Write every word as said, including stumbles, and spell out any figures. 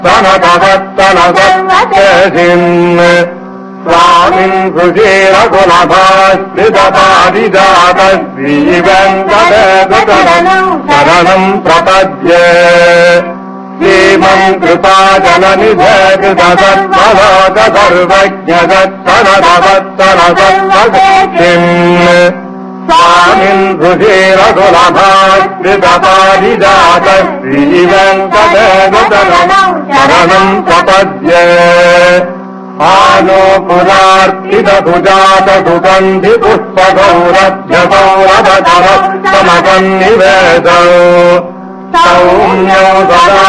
तनतवत्तनतत्तेसिन् स्वामिन् सुधीरकुलभास्तितपारिजातश्रीवेङ्कटेशरणम् शरणम् प्रपद्ये श्रीमन् कृपाजलनिधे कृतसर्वलोक सर्वज्ञदत्तनतवत्तनतत्तेसिन् स्वामिन् सुधीरकुलभास्तितपारिजातश्रीवेङ्कटेशरणम् शरणम् प्रपद्ये आनो पुरार्पितभुजात सुगन्धि पुष्पगौरभ्यगौरवधर समसन्निवेदौ सौम्यौ सदा